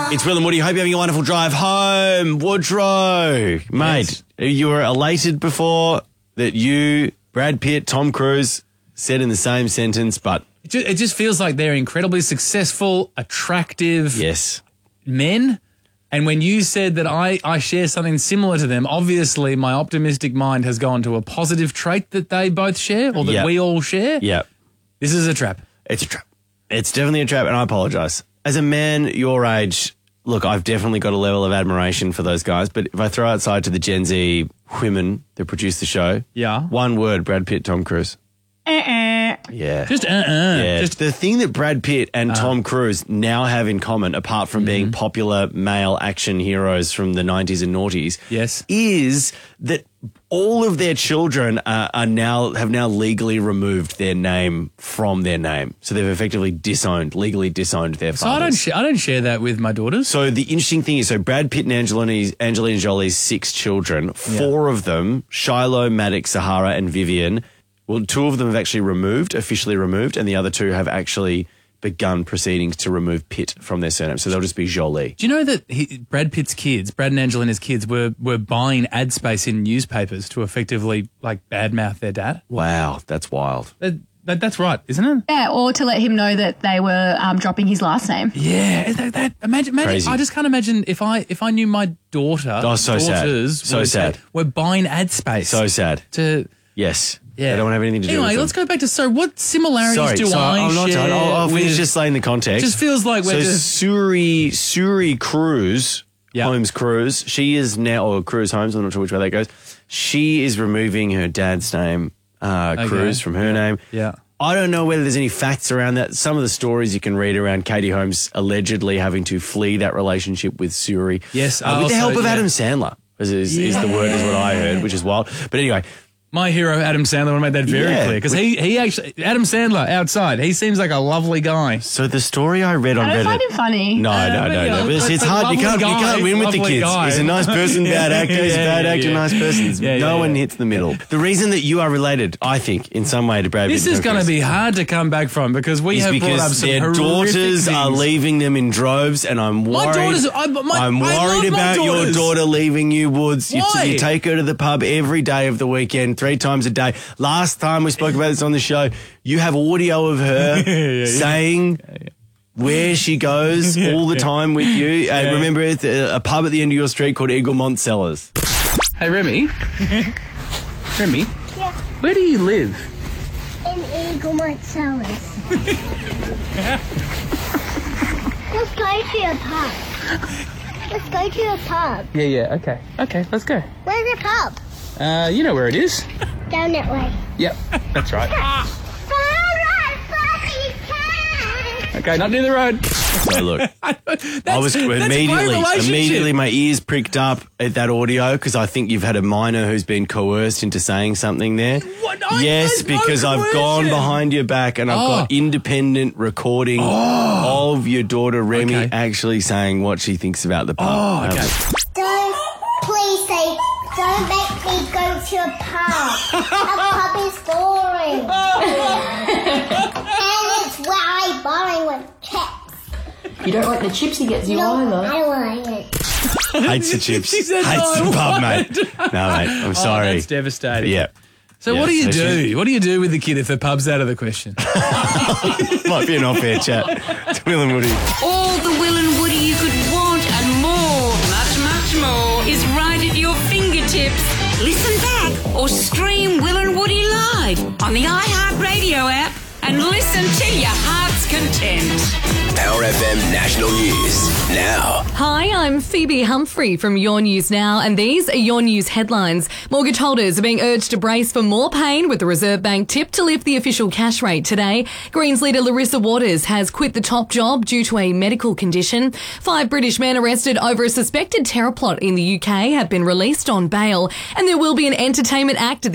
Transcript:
It's Will and Woody. Hope you're having a wonderful drive home. Woodrow. Mate, you were elated before that you, Brad Pitt, Tom Cruise said in the same sentence, but... It just feels like they're incredibly successful, attractive men. And when you said that I share something similar to them, obviously my optimistic mind has gone to a positive trait that they both share or that we all share. Yeah. This is a trap. It's a trap. It's definitely a trap, and I apologise. As a man your age, look, I've definitely got a level of admiration for those guys, but if I throw outside to the Gen Z women that produce the show, one word, Brad Pitt, Tom Cruise. Yeah. Just Yeah. Just the thing that Brad Pitt and Tom Cruise now have in common, apart from being popular male action heroes from the 90s and noughties, is that all of their children have now legally removed their name from their name. So they've effectively legally disowned their fathers. So I don't share that with my daughters. So the interesting thing is, Brad Pitt and Angelina Jolie's 6 children, 4 of them, Shiloh, Maddox, Sahara and Vivian, well, 2 of them have actually officially removed, and the other 2 have actually begun proceedings to remove Pitt from their surname. So they'll just be Jolie. Do you know that Brad Pitt's kids, Brad and Angelina's kids, were buying ad space in newspapers to effectively badmouth their dad? Wow, that's wild. That's right, isn't it? Yeah, or to let him know that they were dropping his last name. Yeah, imagine. Crazy. I just can't imagine if I knew my daughters sad. were buying ad space. So sad. Yes. Yeah. They don't have anything to do with it. Anyway, let's go back to what similarities I'm not share? done. I'll finish just laying the context. Just feels like we're Suri Cruz, Holmes Cruz, she is now, or Cruz Holmes, I'm not sure which way that goes. She is removing her dad's name, Cruz, from her name. Yeah. I don't know whether there's any facts around that. Some of the stories you can read around Katie Holmes allegedly having to flee that relationship with Suri. Yes. With the help of Adam Sandler, is the word, is what I heard, which is wild. But anyway... My hero, Adam Sandler, I made that very clear. Because he actually, Adam Sandler outside, he seems like a lovely guy. So the story I read on Reddit. I don't find him funny. No. It's hard. You can't win with the kids. He's a nice person, bad actor. He's a bad actor, nice person. No one hits the middle. The reason that you are related, I think, in some way to Brad Pitt. This is going to be hard to come back from because we have brought up some their daughters are leaving them in droves, and I'm worried. I'm worried about your daughter leaving you, Woods. You take her to the pub every day of the weekend, 3 times a day. Last time we spoke about this on the show, you have audio of her saying where she goes all the time with you. Remember, it's a pub at the end of your street called Eaglemont Cellars. Hey, Remy. Remy? Yeah. Where do you live? In Eaglemont Cellars. Let's go to a pub. Let's go to a pub. Yeah, okay, let's go. Where's the pub? You know where it is. Down that way. Yep, that's right. Okay, not near the road. So look, I was immediately my ears pricked up at that audio because I think you've had a minor who's been coerced into saying something there. Yes, because I've gone behind your back and I've got independent recording of your daughter Remy actually saying what she thinks about the pub. Don't make me go to a pub. A pub is boring. And it's where I borrow with chips. You don't like the chips he gets you either. I don't like it. Hates the chips. Hates the pub, mate. No, mate, I'm sorry. That's devastating. Yeah. So what do you do? What do you do with the kid if the pub's out of the question? Might be an off-air chat. It's Will and Woody. All the Will and Woody you could want and more, much more, is right at your fingertips. Listen back or stream Will and Woody live on the iHeartRadio app and listen to your heart's content. Power FM National News now. Hi, I'm Phoebe Humphrey from Your News Now, and these are Your News headlines. Mortgage holders are being urged to brace for more pain with the Reserve Bank tip to lift the official cash rate today. Greens leader Larissa Waters has quit the top job due to a medical condition. 5 British men arrested over a suspected terror plot in the UK have been released on bail, and there will be an entertainment act at the